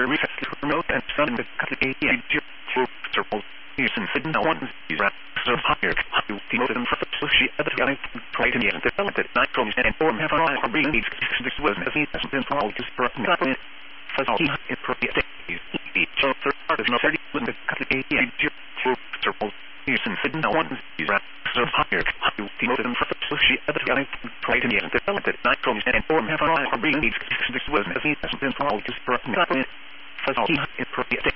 where we have to promote and sudden the age for circles. Using signal one is so higher to devote them for the she other guy tried to develop it not from and form have a being this was as he has been all just for nothing. So he is appropriate so third part is not 30 when the age for circles. Using signal one is so higher to devote them for the she other guy tried to develop it not from and form have a being this was as he has been all just for nothing. So he is appropriate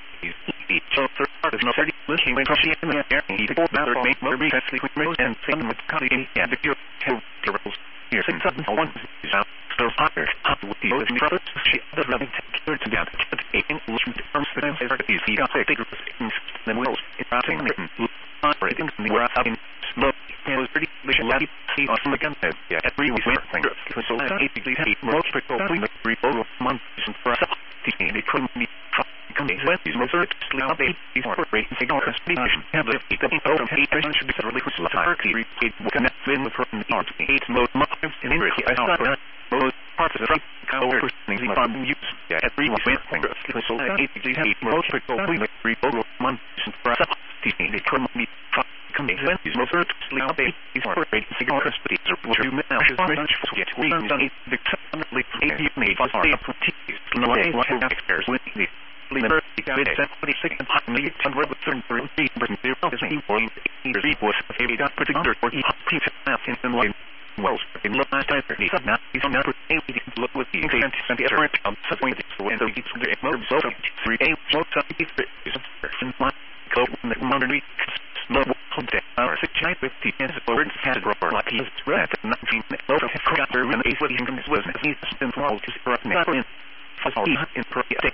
so third part is not 30 looking when she in the air he pulled out her make more recently with rose and sudden with cutting and the cure two girls here since sudden one is out so higher with the ocean brothers she other running care to down but taking looking from the fence as he got a bigger things than wills it's routing operating where out in slow and was pretty mission lady see on the gun yeah at 3 weeks later so that 8 degrees heat most people we make 3 months for us teaching they couldn't be companies when these most now they are rating signal constellation have the open heat should be thoroughly society repeat connect in with from the art 8 mode motives in English I saw most parts of the cover things on use at 3 weeks so that 8 degrees heat most people we make 3 months for us teaching they couldn't be companies when these most now they are rating signal constellation which you now is much for get we done the suddenly you made us are no way what have experience with the Limer, it's 76 and hot league, and we're with certain for the Britain, there is a point, either he was a heavy got particular or he hot pizza math in the line. Wells, in last time, he's not, he's not, he didn't look with the intent and the other subpoint, and the heats the motor, so 3 days, most of the is a person, one, go in the mountain, slow, hold that, our 6 night with the ends of words, had a rubber like he's red, 19, low of his cracker, and the 8 what he was, he's been for all to spread, not in. So in project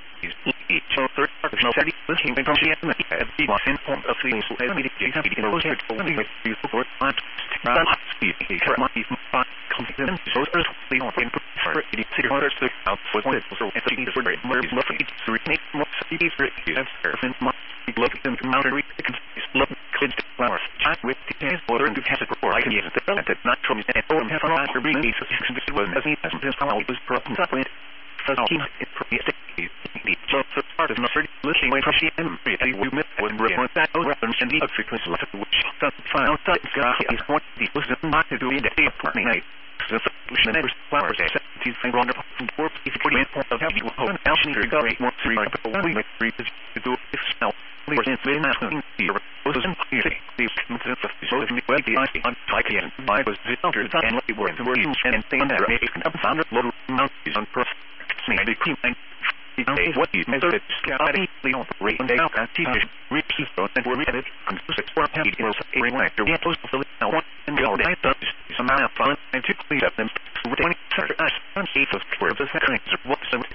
so third part is no 30 looking from she and the was in form of things so every day have been posted only with you for not speed he might even find confidence so earthly on in for it is orders to out for it so at the is very more is nothing to remake more cities for it and servant must be looked into mountain is look cleansed flowers chat with the hands water and has a report I can use developed not from and or have a for being a suspicious was as he has his how was broken up with so he is appropriate so the part is not really looking when she and we met when reference that reference and the frequency of which the final type is what the was not to do in the day of night so the solution never flowers he's saying wrong from 4 point of how you hope now she needs to go 1 3 we make 3 to do it smell we were in the here was in here these concepts of so in the way the I on psyche and I was the other and let you work the words and thing that make up found low mountains on process and the cream and what you measure it scouting the operate and they out and teach repeat and we're at it consistent for happy it was a ring like the post of now one and go I thought some amount of fun and to clean up them with any sort of us and see for the second what some